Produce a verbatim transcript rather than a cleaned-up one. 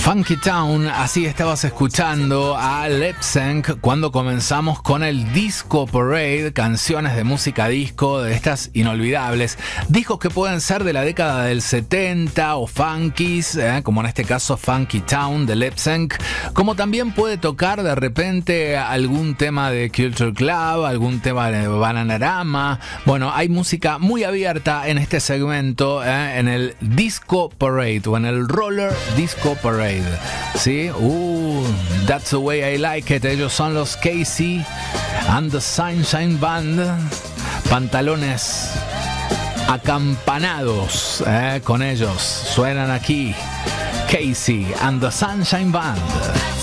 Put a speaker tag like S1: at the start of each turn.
S1: Funky Town, así estabas escuchando a Lipsenk cuando comenzamos con el Disco Parade, canciones de música disco, de estas inolvidables, discos que pueden ser de la década del setenta o funkies, eh, como en este caso Funky Town de Lipsenk, como también puede tocar de repente algún tema de Culture Club, algún tema de Bananarama. Bueno, hay música muy abierta en este segmento, eh, en el Disco Parade o en el Roller Disco Parade. ¿Sí? Uh, that's the way I like it. Ellos son los Casey and the Sunshine Band. Pantalones acampanados, eh, con ellos. Suenan aquí Casey and the Sunshine Band.